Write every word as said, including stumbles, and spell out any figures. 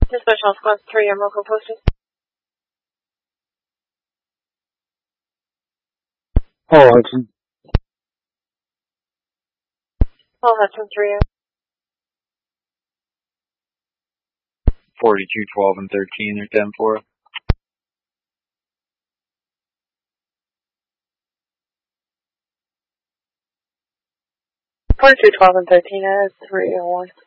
Dispatch Health Class three, I'm local posted. Oh, Hudson. Oh, Hudson three. forty-two, twelve, and thirteen are ten four. forty-two, twelve, and thirteen, uh, three oh one.